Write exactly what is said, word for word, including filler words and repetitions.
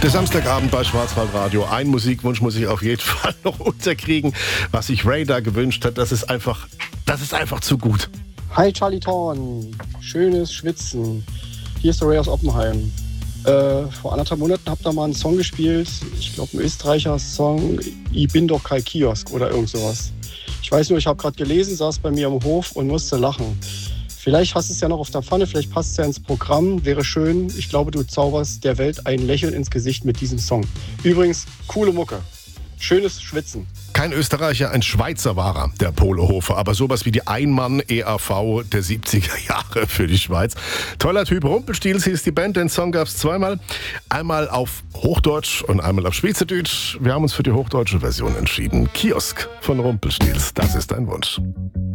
Der Samstagabend bei Schwarzwaldradio. Ein Musikwunsch muss ich auf jeden Fall noch unterkriegen. Was sich Ray da gewünscht hat, das ist einfach, das ist einfach zu gut. Hi Charlie Thorn, schönes Schwitzen. Hier ist der Ray aus Oppenheim. Äh, vor anderthalb Monaten habt ihr mal einen Song gespielt. Ich glaube, ein Österreicher Song. Ich bin doch kein Kiosk oder irgend sowas. Ich weiß nur, ich habe gerade gelesen, saß bei mir am Hof und musste lachen. Vielleicht hast du es ja noch auf der Pfanne, vielleicht passt es ja ins Programm. Wäre schön. Ich glaube, du zauberst der Welt ein Lächeln ins Gesicht mit diesem Song. Übrigens, coole Mucke. Schönes Schwitzen. Kein Österreicher, ein Schweizer war er, der Polehofer. Aber sowas wie die Einmann-E A V der siebziger Jahre für die Schweiz. Toller Typ. Rumpelstilz hieß die Band. Den Song gab es zweimal. Einmal auf Hochdeutsch und einmal auf Schweizerdeutsch. Wir haben uns für die hochdeutsche Version entschieden. Kiosk von Rumpelstilz. Das ist dein Wunsch.